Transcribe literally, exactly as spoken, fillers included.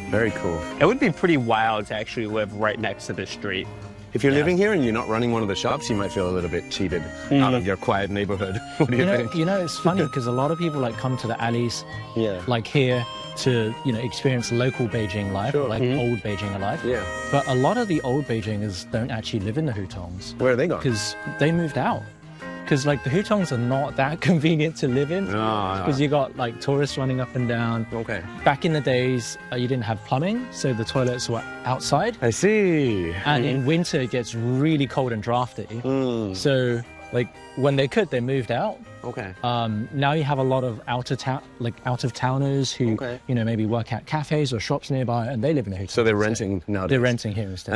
Very cool. It would be pretty wild to actually live right next to the street. If you're Yeah. living here and you're not running one of the shops, you might feel a little bit cheated mm. out of your quiet neighborhood. What do you, You know, think? you know, it's funny because a lot of people like come to the alleys, Yeah. like here, to you know experience local Beijing life, Sure. like Mhm. old Beijing life. Yeah. But a lot of the old Beijingers don't actually live in the hutongs. Where are they going? Because they moved out. Because like the hutongs are not that convenient to live in. Ah. Because you got like tourists running up and down. Okay. Back in the days, uh, you didn't have plumbing, so the toilets were outside. I see. And in winter, it gets really cold and drafty. Mm. So, like, when they could, they moved out. Okay. Um, now you have a lot of out of town, like out of towners who, Okay. you know, maybe work at cafes or shops nearby, and they live in the hotels. So they're renting nowadays. They're renting here instead.